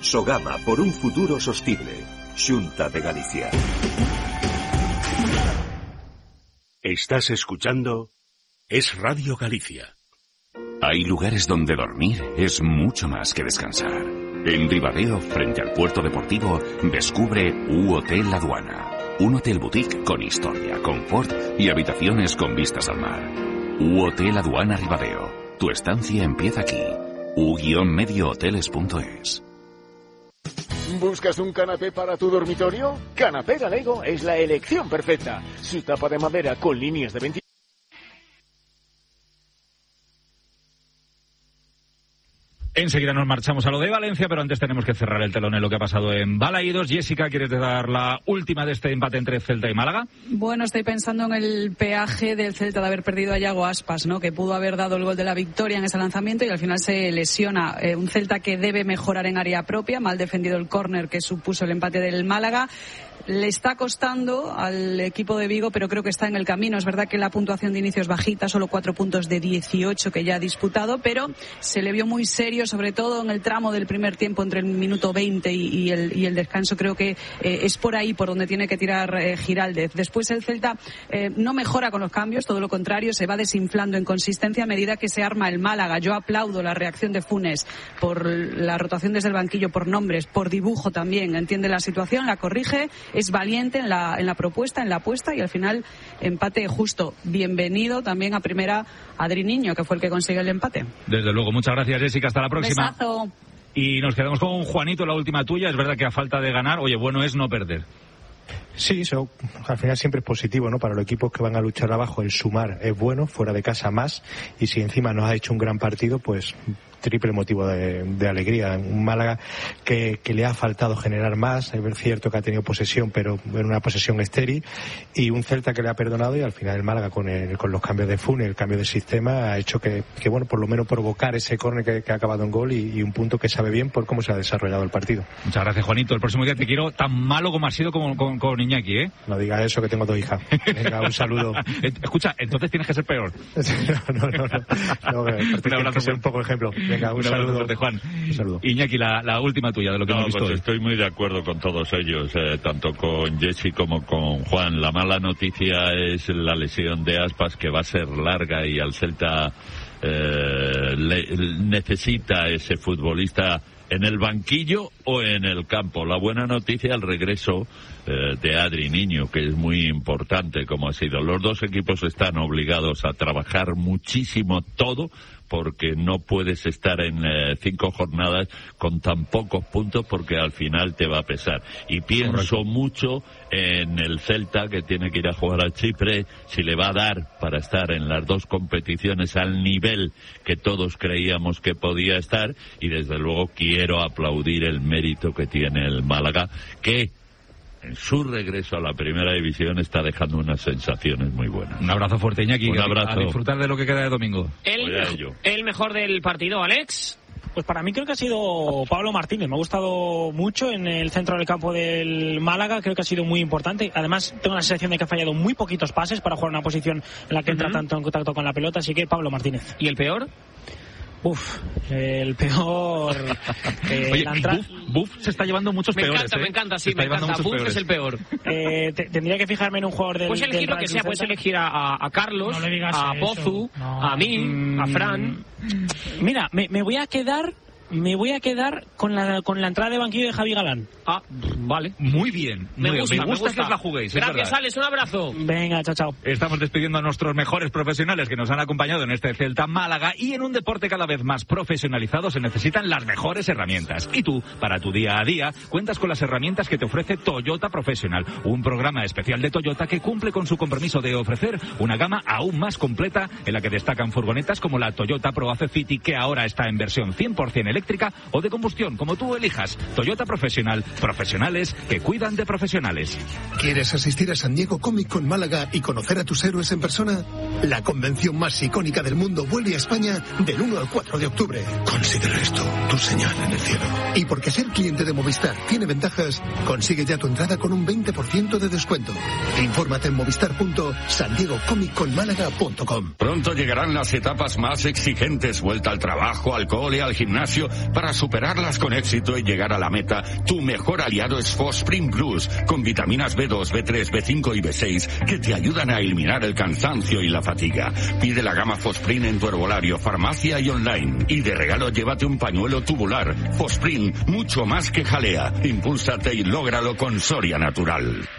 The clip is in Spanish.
Sogama, por un futuro sostible. Xunta de Galicia. Estás escuchando Es Radio Galicia. Hay lugares donde dormir es mucho más que descansar. En Ribadeo, frente al puerto deportivo, descubre U-Hotel Aduana. Un hotel boutique con historia, confort y habitaciones con vistas al mar. U-Hotel Aduana Ribadeo. Tu estancia empieza aquí. U-mediohoteles.es. ¿Buscas un canapé para tu dormitorio? Canapé Galego es la elección perfecta. Su tapa de madera con líneas de ventilación. Enseguida nos marchamos a lo de Valencia, pero antes tenemos que cerrar el telón en lo que ha pasado en Balaídos. Jessica, ¿quieres dar la última de este empate entre Celta y Málaga? Bueno, estoy pensando en el peaje del Celta de haber perdido a Yago Aspas, ¿no? Que pudo haber dado el gol de la victoria en ese lanzamiento y al final se lesiona. Un Celta que debe mejorar en área propia, mal defendido el córner que supuso el empate del Málaga. Le está costando al equipo de Vigo, pero creo que está en el camino. Es verdad que la puntuación de inicio es bajita, solo 4 puntos de 18 que ya ha disputado, pero se le vio muy serio, sobre todo en el tramo del primer tiempo entre el minuto 20 y el descanso. Creo que es por ahí por donde tiene que tirar Giraldez. Después el Celta no mejora con los cambios, todo lo contrario, se va desinflando en consistencia a medida que se arma el Málaga. Yo aplaudo la reacción de Funes por la rotación desde el banquillo, por nombres, por dibujo también. Entiende la situación, la corrige, es valiente en la propuesta, en la apuesta y al final empate justo. Bienvenido también a primera Adri Niño, que fue el que consiguió el empate. Desde luego, muchas gracias, Jessica, hasta la próxima. Besazo. Y nos quedamos con Juanito, la última tuya. Es verdad que a falta de ganar, oye, bueno es no perder. Sí, eso al final siempre es positivo, ¿no? Para los equipos que van a luchar abajo, el sumar es bueno, fuera de casa más, y si encima nos ha hecho un gran partido, pues triple motivo de alegría. Un Málaga que le ha faltado generar más, es cierto que ha tenido posesión, pero en una posesión estéril, y un Celta que le ha perdonado, y al final el Málaga con los cambios de Funes, el cambio de sistema, ha hecho que bueno, por lo menos provocar ese córner que ha acabado en gol y un punto que sabe bien por cómo se ha desarrollado el partido. Muchas gracias, Juanito. El próximo día te quiero tan malo como has sido con Iñaki, ¿eh? No digas eso, que tengo 2 hijas. Venga, un saludo. Escucha, entonces tienes que ser peor. No, tienes que ser un poco ejemplo. Venga, un saludo. Fuerte, Juan. Un saludo. Iñaki, la última tuya de lo que hemos visto pues hoy. Estoy muy de acuerdo con todos ellos, tanto con Jessy como con Juan. La mala noticia es la lesión de Aspas, que va a ser larga, y al Celta necesita ese futbolista en el banquillo o en el campo. La buena noticia, el regreso de Adri Niño, que es muy importante, como ha sido. Los dos equipos están obligados a trabajar muchísimo todo, porque no puedes estar en 5 jornadas con tan pocos puntos, porque al final te va a pesar. Y pienso mucho en el Celta, que tiene que ir a jugar a Chipre, si le va a dar para estar en las 2 competiciones al nivel que todos creíamos que podía estar, y desde luego quiero aplaudir el mérito que tiene el Málaga, que en su regreso a la primera división está dejando unas sensaciones muy buenas. Un abrazo fuerte, Iñaki. Un abrazo. A disfrutar de lo que queda de domingo. El mejor del partido, Alex. Pues para mí creo que ha sido Pablo Martínez. Me ha gustado mucho en el centro del campo del Málaga. Creo que ha sido muy importante. Además, tengo la sensación de que ha fallado muy poquitos pases para jugar una posición en la que entra tanto en contacto con la pelota. Así que Pablo Martínez. ¿Y el peor? El peor. Oye, Buff se está llevando muchos peores. Me encanta, Buff es el peor. Tendría que fijarme en un jugador del. Puedes elegir lo que sea, puedes elegir a Carlos, a Pozu, a mí, a Fran. Mira, me voy a quedar con la entrada de banquillo de Javi Galán. Vale. Muy bien. Me gusta que os la juguéis. Gracias, Alex, un abrazo. Venga, chao. Estamos despidiendo a nuestros mejores profesionales que nos han acompañado en este Celta Málaga, y en un deporte cada vez más profesionalizado se necesitan las mejores herramientas. Y tú, para tu día a día, cuentas con las herramientas que te ofrece Toyota Professional, un programa especial de Toyota que cumple con su compromiso de ofrecer una gama aún más completa, en la que destacan furgonetas como la Toyota ProAce City, que ahora está en versión 100% eléctrica o de combustión, como tú elijas. Toyota Professional, profesionales que cuidan de profesionales. ¿Quieres asistir a San Diego Comic Con Málaga y conocer a tus héroes en persona? La convención más icónica del mundo vuelve a España del 1 al 4 de octubre. Considera esto tu señal en el cielo. Y porque ser cliente de Movistar tiene ventajas, consigue ya tu entrada con un 20% de descuento. Infórmate en movistar.sandiegocomicconmálaga.com. Pronto llegarán las etapas más exigentes: vuelta al trabajo, al cole, al gimnasio para superarlas con éxito y llegar a la meta, tu mejor aliado es Fosprin Plus, con vitaminas B2, B3, B5 y B6 que te ayudan a eliminar el cansancio y la fatiga. Pide la gama Fosprin en tu herbolario, farmacia y online. Y de regalo llévate un pañuelo tubular. Fosprin, mucho más que jalea. Impúlsate y lógralo con Soria Natural.